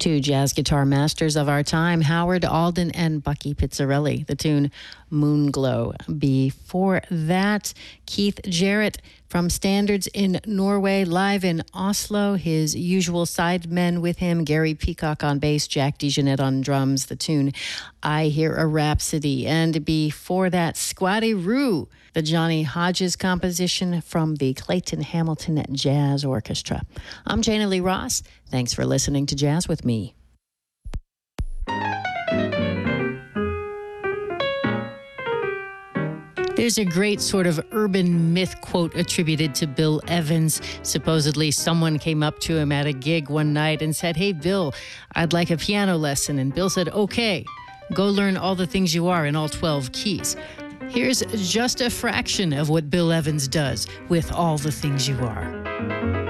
Two jazz guitar masters of our time, Howard Alden and Bucky Pizzarelli, the tune Moonglow. Before that, Keith Jarrett from Standards in Norway, live in Oslo. His usual sidemen with him, Gary Peacock on bass, Jack DeJohnette on drums, the tune I Hear a Rhapsody. And before that, Squatty Roo, the Johnny Hodges composition from the Clayton Hamilton Jazz Orchestra. I'm Jana Lee Ross. Thanks for listening to Jazz with me. There's a great sort of urban myth quote attributed to Bill Evans. Supposedly, someone came up to him at a gig one night and said, "Hey, Bill, I'd like a piano lesson." And Bill said, "Okay, go learn all the things you are in all 12 keys." Here's just a fraction of what Bill Evans does with All the Things You Are.